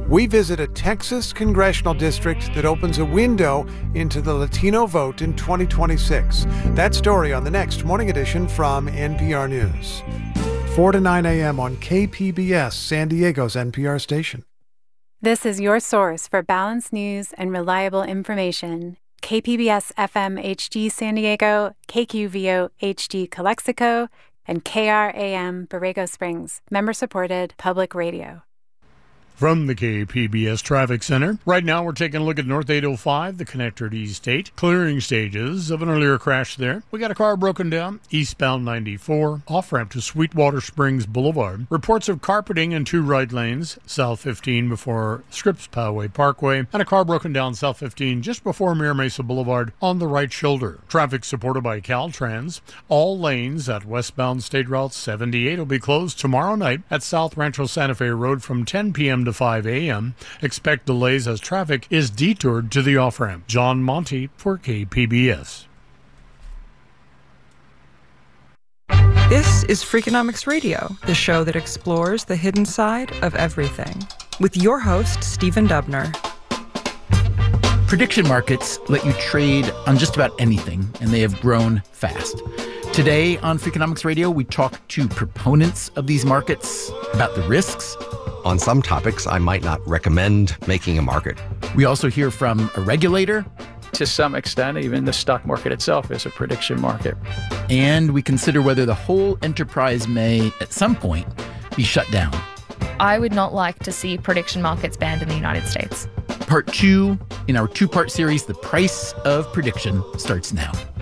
We visit a Texas congressional district that opens a window into the Latino vote in 2026. That story on the next Morning Edition from NPR News. 4 to 9 a.m. on KPBS, San Diego's NPR station. This is your source for balanced news and reliable information. KPBS FM HD San Diego, KQVO HD Calexico, and KRAM Borrego Springs, member-supported public radio. From the KPBS Traffic Center, right now we're taking a look at North 805, the connector to East 8. Clearing stages of an earlier crash there. We got a car broken down, eastbound 94, off-ramp to Sweetwater Springs Boulevard. Reports of carpeting in 2 right lanes, south 15 before Scripps Poway Parkway, and a car broken down south 15 just before Mira Mesa Boulevard on the right shoulder. Traffic supported by Caltrans. All lanes at westbound State Route 78 will be closed tomorrow night at South Rancho Santa Fe Road from 10 p.m. to 5 a.m. Expect delays as traffic is detoured to the off-ramp. John Monty for KPBS. This is Freakonomics Radio, the show that explores the hidden side of everything. With your host, Stephen Dubner. Prediction markets let you trade on just about anything, and they have grown fast. Today on Freakonomics Radio, we talk to proponents of these markets about the risks. On some topics, I might not recommend making a market. We also hear from a regulator. To some extent, even the stock market itself is a prediction market. And we consider whether the whole enterprise may, at some point, be shut down. I would not like to see prediction markets banned in the United States. Part 2 in our 2-part series, The Price of Prediction, starts now.